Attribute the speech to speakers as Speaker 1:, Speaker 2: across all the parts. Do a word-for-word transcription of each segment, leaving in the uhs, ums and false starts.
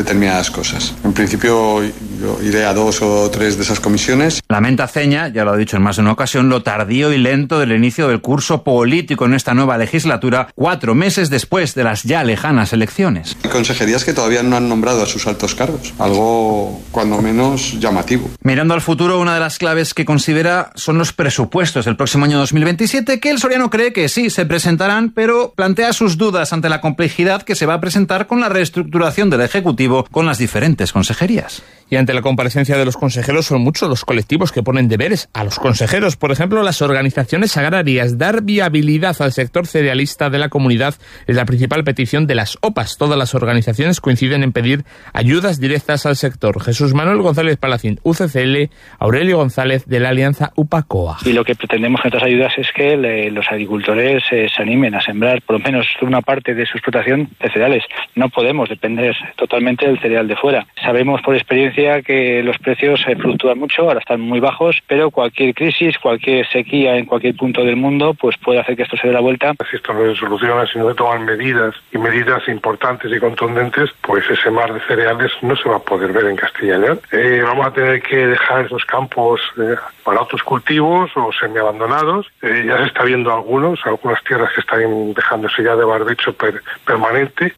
Speaker 1: determinadas cosas. En principio yo iré a dos o tres de esas comisiones.
Speaker 2: Lamenta Ceña, ya lo ha dicho en más de una ocasión, lo tardío y lento del inicio del curso político en esta nueva legislatura, cuatro meses después de las ya lejanas elecciones.
Speaker 1: Hay consejerías que todavía no han nombrado a sus altos cargos, algo cuando menos llamativo.
Speaker 2: Mirando al futuro, una de las claves que considera son los presupuestos del próximo año dos mil veintisiete, que el soriano cree que sí se presentarán, pero plantea sus dudas ante la complejidad que se va a presentar con la reestructuración del Ejecutivo con las diferentes consejerías.
Speaker 3: Y ante la comparecencia de los consejeros son muchos los colectivos que ponen deberes a los consejeros. Por ejemplo, las organizaciones agrarias. Dar viabilidad al sector cerealista de la comunidad es la principal petición de las O P As. Todas las organizaciones coinciden en pedir ayudas directas al sector. Jesús Manuel González Palacín, U C C L, Aurelio González de la Alianza UPA-COA.
Speaker 4: Y lo que pretendemos con estas ayudas es que le, los agricultores eh, se animen a sembrar por lo menos una parte de su explotación de cereales. No podemos depender totalmente del cereal de fuera. Sabemos por experiencia que los precios eh, fluctúan mucho, ahora están muy bajos, pero cualquier crisis, cualquier sequía en cualquier punto del mundo, pues puede hacer que esto se dé la vuelta.
Speaker 5: Si esto no se soluciona, si no se toman medidas y medidas importantes y contundentes, pues ese mar de cereales no se va a poder ver en Castilla y León. Eh, vamos a tener que dejar esos campos eh, para otros cultivos o semiabandonados. Eh, ya se está viendo algunos, algunas tierras que están dejándose ya de barbecho per, permanente.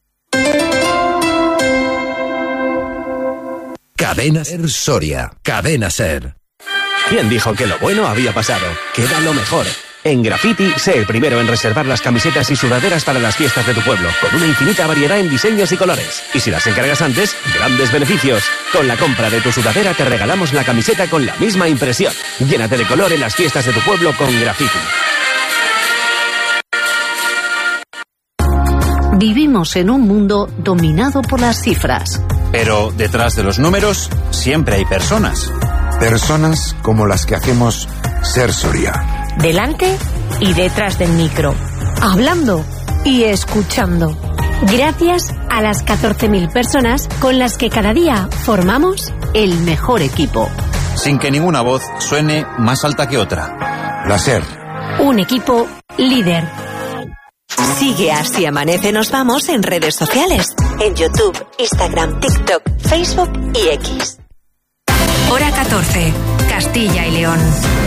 Speaker 6: Cadena Ser Soria. Cadena Ser.
Speaker 7: ¿Quién dijo que lo bueno había pasado? Queda lo mejor. En Graffiti, sé el primero en reservar las camisetas y sudaderas para las fiestas de tu pueblo, con una infinita variedad en diseños y colores. Y si las encargas antes, grandes beneficios. Con la compra de tu sudadera te regalamos la camiseta con la misma impresión. Llénate de color en las fiestas de tu pueblo con Graffiti.
Speaker 8: Vivimos en un mundo dominado por las cifras.
Speaker 2: Pero detrás de los números siempre hay personas.
Speaker 9: Personas como las que hacemos Ser Soria.
Speaker 10: Delante y detrás del micro.
Speaker 11: Hablando y escuchando.
Speaker 10: Gracias a las catorce mil personas con las que cada día formamos
Speaker 8: el mejor equipo.
Speaker 2: Sin que ninguna voz suene más alta que otra.
Speaker 9: La Ser.
Speaker 10: Un equipo líder.
Speaker 12: Sigue Así Amanece Nos Vamos en redes sociales. En YouTube, Instagram, TikTok, Facebook y X.
Speaker 13: Hora catorce. Castilla y León.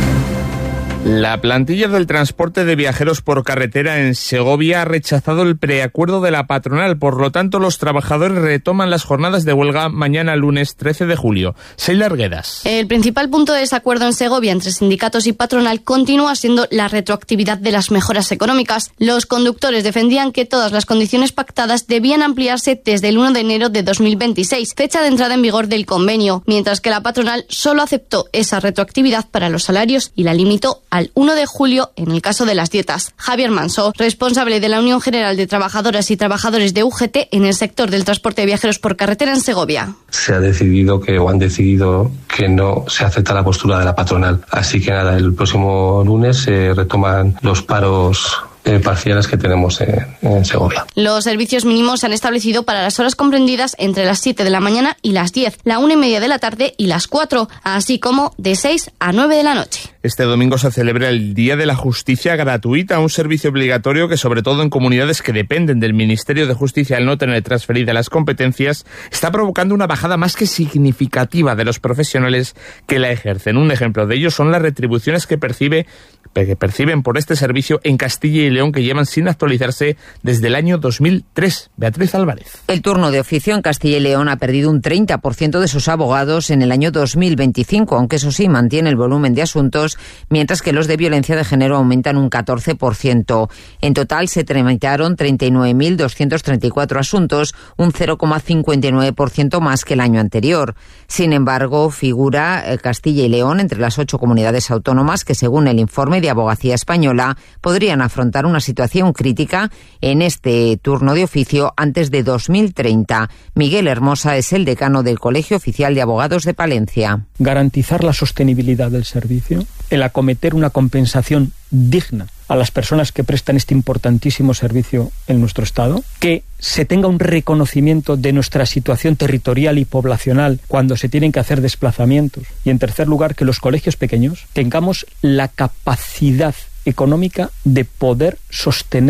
Speaker 3: La plantilla del transporte de viajeros por carretera en Segovia ha rechazado el preacuerdo de la patronal. Por lo tanto, los trabajadores retoman las jornadas de huelga mañana lunes trece de julio. Sheila Arguedas.
Speaker 14: El principal punto de desacuerdo en Segovia entre sindicatos y patronal continúa siendo la retroactividad de las mejoras económicas. Los conductores defendían que todas las condiciones pactadas debían ampliarse desde el uno de enero de dos mil veintiséis, fecha de entrada en vigor del convenio, mientras que la patronal solo aceptó esa retroactividad para los salarios y la limitó al uno de julio en el caso de las dietas. Javier Manso, responsable de la Unión General de Trabajadoras y Trabajadores de U G T en el sector del transporte de viajeros por carretera en Segovia.
Speaker 15: Se ha decidido que o han decidido que no se acepta la postura de la patronal. Así que nada, el próximo lunes se retoman los paros Eh, parciales que tenemos en, en Segovia.
Speaker 14: Los servicios mínimos se han establecido para las horas comprendidas entre las siete de la mañana y las diez, la una y media de la tarde y las cuatro, así como de seis a nueve de la noche.
Speaker 3: Este domingo se celebra el Día de la Justicia Gratuita, un servicio obligatorio que, sobre todo en comunidades que dependen del Ministerio de Justicia al no tener transferidas las competencias, está provocando una bajada más que significativa de los profesionales que la ejercen. Un ejemplo de ello son las retribuciones que percibe que perciben por este servicio en Castilla y León, que llevan sin actualizarse desde el año dos mil tres. Beatriz Álvarez.
Speaker 16: El turno de oficio en Castilla y León ha perdido un treinta por ciento de sus abogados en el año dos mil veinticinco, aunque eso sí mantiene el volumen de asuntos, mientras que los de violencia de género aumentan un catorce por ciento. En total se tramitaron treinta y nueve mil doscientos treinta y cuatro asuntos, un cero coma cincuenta y nueve por ciento más que el año anterior. Sin embargo, figura Castilla y León entre las ocho comunidades autónomas que, según el informe de Abogacía Española, podrían afrontar una situación crítica en este turno de oficio antes de dos mil treinta. Miguel Hermosa es el decano del Colegio Oficial de Abogados de Palencia.
Speaker 17: Garantizar la sostenibilidad del servicio, el acometer una compensación digna a las personas que prestan este importantísimo servicio en nuestro Estado, que se tenga un reconocimiento de nuestra situación territorial y poblacional cuando se tienen que hacer desplazamientos, y en tercer lugar, que los colegios pequeños tengamos la capacidad económica de poder sostener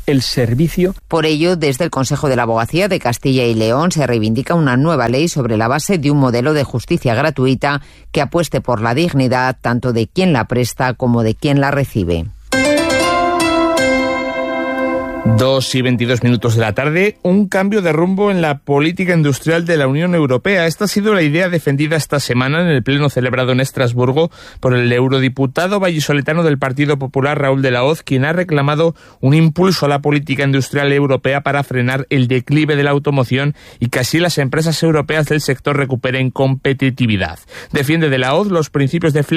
Speaker 17: el servicio.
Speaker 16: Por ello, desde el Consejo de la Abogacía de Castilla y León se reivindica una nueva ley sobre la base de un modelo de justicia gratuita que apueste por la dignidad tanto de quien la presta como de quien la recibe.
Speaker 3: Dos y veintidós minutos de la tarde, un cambio de rumbo en la política industrial de la Unión Europea. Esta ha sido la idea defendida esta semana en el pleno celebrado en Estrasburgo por el eurodiputado vallisoletano del Partido Popular, Raúl de la Hoz, quien ha reclamado un impulso a la política industrial europea para frenar el declive de la automoción y que así las empresas europeas del sector recuperen competitividad. Defiende de la Hoz los principios de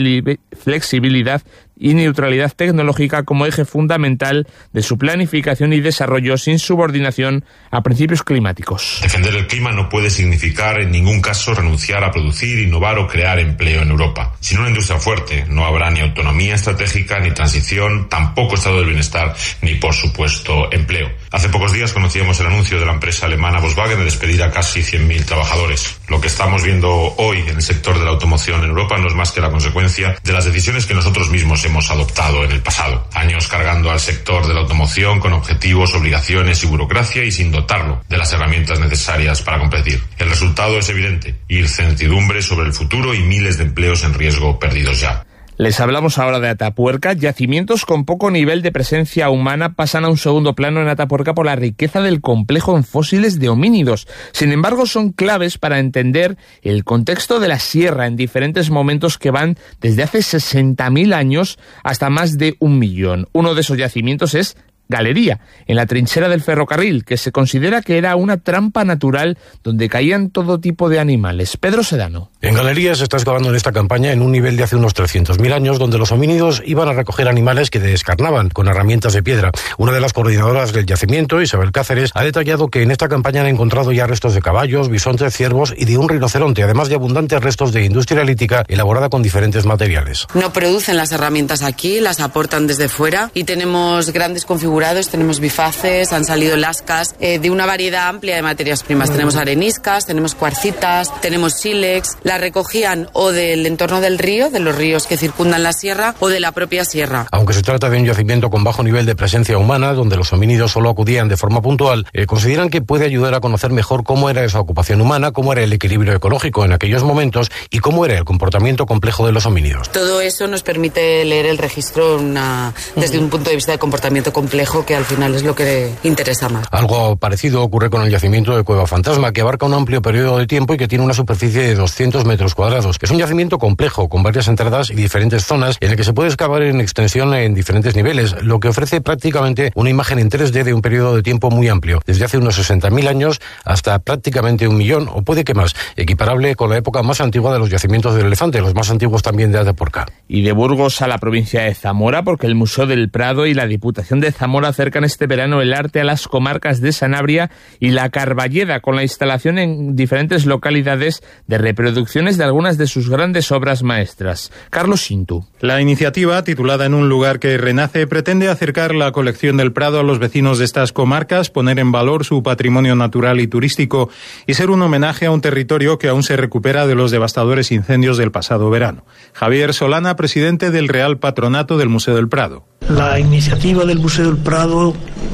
Speaker 3: flexibilidad y neutralidad tecnológica como eje fundamental de su planificación y desarrollo sin subordinación a principios climáticos.
Speaker 18: Defender el clima no puede significar en ningún caso renunciar a producir, innovar o crear empleo en Europa. Sin una industria fuerte no habrá ni autonomía estratégica, ni transición, tampoco estado del bienestar, ni por supuesto empleo. Hace pocos días conocíamos el anuncio de la empresa alemana Volkswagen de despedir a casi cien mil trabajadores. Lo que estamos viendo hoy en el sector de la automoción en Europa no es más que la consecuencia de las decisiones que nosotros mismos hemos adoptado en el pasado. Años cargando al sector de la automoción con objetivos, obligaciones y burocracia y sin dotarlo de las herramientas necesarias para competir. El resultado es evidente: incertidumbre sobre el futuro y miles de empleos en riesgo perdidos ya.
Speaker 3: Les hablamos ahora de Atapuerca. Yacimientos con poco nivel de presencia humana pasan a un segundo plano en Atapuerca por la riqueza del complejo en fósiles de homínidos. Sin embargo, son claves para entender el contexto de la sierra en diferentes momentos que van desde hace sesenta mil años hasta más de un millón. Uno de esos yacimientos es Galería, en la trinchera del ferrocarril, que se considera que era una trampa natural donde caían todo tipo de animales. Pedro Sedano.
Speaker 19: En Galería se está excavando en esta campaña en un nivel de hace unos trescientos mil años, donde los homínidos iban a recoger animales que descarnaban con herramientas de piedra. Una de las coordinadoras del yacimiento, Isabel Cáceres, ha detallado que en esta campaña han encontrado ya restos de caballos, bisontes, ciervos y de un rinoceronte, además de abundantes restos de industria lítica elaborada con diferentes materiales.
Speaker 20: No producen las herramientas aquí, las aportan desde fuera y tenemos grandes configuraciones. Tenemos bifaces, han salido lascas, eh, de una variedad amplia de materias primas. Tenemos areniscas, tenemos cuarcitas, tenemos sílex. Las recogían o del entorno del río, de los ríos que circundan la sierra, o de la propia sierra.
Speaker 19: Aunque se trata de un yacimiento con bajo nivel de presencia humana, donde los homínidos solo acudían de forma puntual, eh, consideran que puede ayudar a conocer mejor cómo era esa ocupación humana, cómo era el equilibrio ecológico en aquellos momentos y cómo era el comportamiento complejo de los homínidos.
Speaker 20: Todo eso nos permite leer el registro una, desde un punto de vista de comportamiento complejo, que al final es lo que interesa más.
Speaker 19: Algo parecido ocurre con el yacimiento de Cueva Fantasma, que abarca un amplio periodo de tiempo y que tiene una superficie de doscientos metros cuadrados. Es un yacimiento complejo, con varias entradas y diferentes zonas, en el que se puede excavar en extensión en diferentes niveles, lo que ofrece prácticamente una imagen en tres D de un periodo de tiempo muy amplio, desde hace unos sesenta mil años hasta prácticamente un millón, o puede que más, equiparable con la época más antigua de los yacimientos del Elefante, los más antiguos también de Atapuerca.
Speaker 3: Y de Burgos a la provincia de Zamora, porque el Museo del Prado y la Diputación de Zamora acercan este verano el arte a las comarcas de Sanabria y la Carballeda, con la instalación en diferentes localidades de reproducciones de algunas de sus grandes obras maestras. Carlos Sintu.
Speaker 21: La iniciativa, titulada En un lugar que renace, pretende acercar la colección del Prado a los vecinos de estas comarcas, poner en valor su patrimonio natural y turístico y ser un homenaje a un territorio que aún se recupera de los devastadores incendios del pasado verano. Javier Solana, presidente del Real Patronato del Museo del Prado.
Speaker 22: La iniciativa del Museo del Prado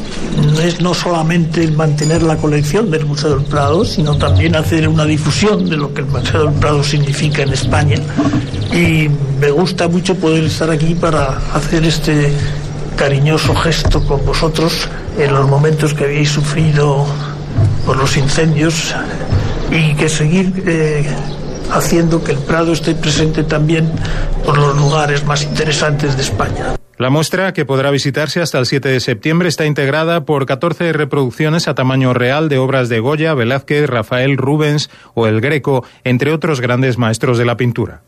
Speaker 22: no es no solamente el mantener la colección del Museo del Prado, sino también hacer una difusión de lo que el Museo del Prado significa en España. Y me gusta mucho poder estar aquí para hacer este cariñoso gesto con vosotros en los momentos que habéis sufrido por los incendios y que seguir eh, haciendo que el Prado esté presente también por los lugares más interesantes de España.
Speaker 21: La muestra, que podrá visitarse hasta el siete de septiembre, está integrada por catorce reproducciones a tamaño real de obras de Goya, Velázquez, Rafael, Rubens o El Greco, entre otros grandes maestros de la pintura.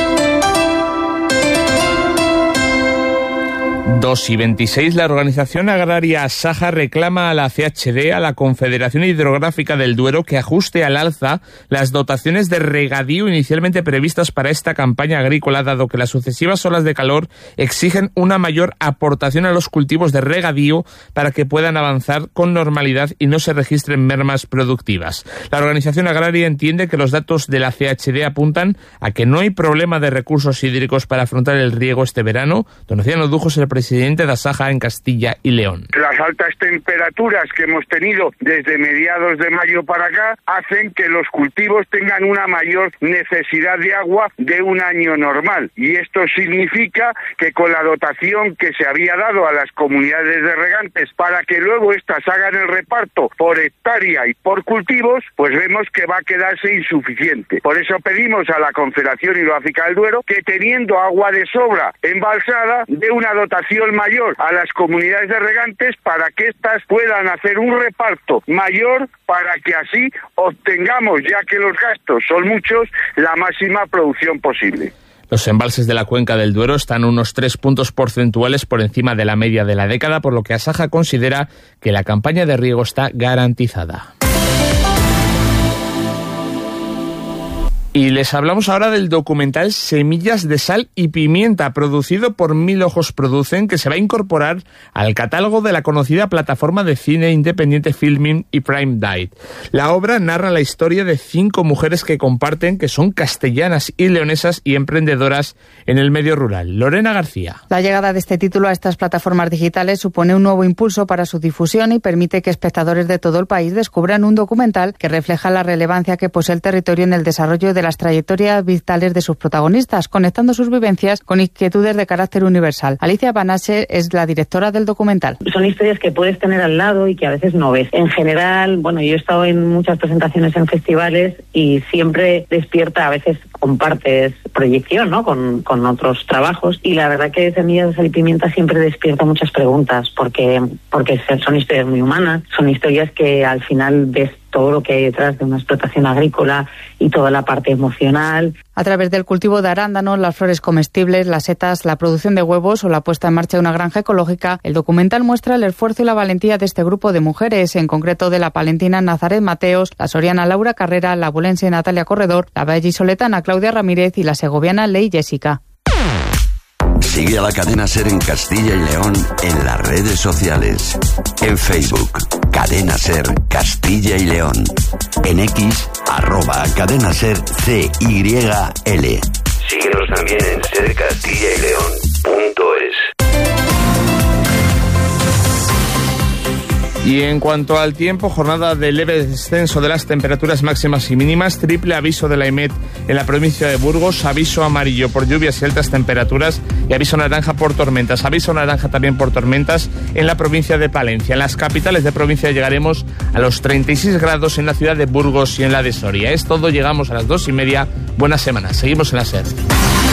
Speaker 3: dos y veintiséis, la organización agraria Saja reclama a la C H D, a la Confederación Hidrográfica del Duero, que ajuste al alza las dotaciones de regadío inicialmente previstas para esta campaña agrícola, dado que las sucesivas olas de calor exigen una mayor aportación a los cultivos de regadío para que puedan avanzar con normalidad y no se registren mermas productivas. La organización agraria entiende que los datos de la C H D apuntan a que no hay problema de recursos hídricos para afrontar el riego este verano. Donaciano Dujo es el presidente de Asaja en Castilla y León.
Speaker 1: Las altas temperaturas que hemos tenido desde mediados de mayo para acá hacen que los cultivos tengan una mayor necesidad de agua de un año normal. Y esto significa que con la dotación que se había dado a las comunidades de regantes para que luego éstas hagan el reparto por hectárea y por cultivos, pues vemos que va a quedarse insuficiente. Por eso pedimos a la Confederación Hidrográfica del Duero que, teniendo agua de sobra embalsada, dé una dotación mayor a las comunidades de regantes para que éstas puedan hacer un reparto mayor, para que así obtengamos, ya que los gastos son muchos, la máxima producción posible.
Speaker 3: Los embalses de la cuenca del Duero están unos tres puntos porcentuales por encima de la media de la década, por lo que Asaja considera que la campaña de riego está garantizada. Y les hablamos ahora del documental Semillas de Sal y Pimienta, producido por Mil Ojos Producen, que se va a incorporar al catálogo de la conocida plataforma de cine independiente Filmin y Prime Date. La obra narra la historia de cinco mujeres que comparten, que son castellanas y leonesas y emprendedoras en el medio rural. Lorena García.
Speaker 4: La llegada de este título a estas plataformas digitales supone un nuevo impulso para su difusión y permite que espectadores de todo el país descubran un documental que refleja la relevancia que posee el territorio en el desarrollo de las trayectorias vitales de sus protagonistas, conectando sus vivencias con inquietudes de carácter universal. Alicia Banase es la directora del documental.
Speaker 23: Son historias que puedes tener al lado y que a veces no ves. En general, bueno, yo he estado en muchas presentaciones en festivales y siempre despierta, a veces compartes proyección, ¿no?, con, con otros trabajos, y la verdad que Semillas de Sal y Pimienta siempre despierta muchas preguntas, porque, porque son historias muy humanas, son historias que al final ves todo lo que hay detrás de una explotación agrícola y toda la parte emocional.
Speaker 4: A través del cultivo de arándanos, las flores comestibles, las setas, la producción de huevos o la puesta en marcha de una granja ecológica, el documental muestra el esfuerzo y la valentía de este grupo de mujeres, en concreto de la palentina Nazaret Mateos, la soriana Laura Carrera, la abulense Natalia Corredor, la vallisoletana Claudia Ramírez y la segoviana Ley Jessica.
Speaker 24: Sigue a la cadena SER en Castilla y León en las redes sociales. En Facebook, Cadena SER Castilla y León. En X, arroba Cadena SER C Y L. Síguenos también en ser castilla y león punto es.
Speaker 3: Y en cuanto al tiempo, jornada de leve descenso de las temperaturas máximas y mínimas, triple aviso de la EMET en la provincia de Burgos, aviso amarillo por lluvias y altas temperaturas y aviso naranja por tormentas. Aviso naranja también por tormentas en la provincia de Palencia. En las capitales de provincia llegaremos a los treinta y seis grados en la ciudad de Burgos y en la de Soria. Es todo, llegamos a las dos y media. Buena semana. Seguimos en la SER.